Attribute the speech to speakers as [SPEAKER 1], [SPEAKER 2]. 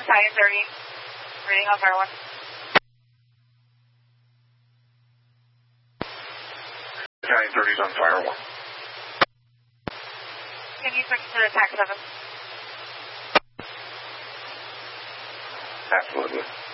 [SPEAKER 1] Battalion 30, reading on fire 1.
[SPEAKER 2] Battalion 30 is on fire 1.
[SPEAKER 1] Can you switch to attack 7?
[SPEAKER 2] Absolutely.